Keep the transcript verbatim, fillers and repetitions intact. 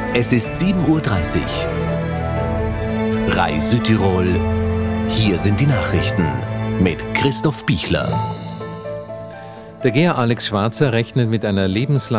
Es ist sieben Uhr dreißig. Rai Südtirol. Hier sind die Nachrichten mit Christoph Bichler. Der Geher Alex Schwarzer rechnet mit einer lebenslangen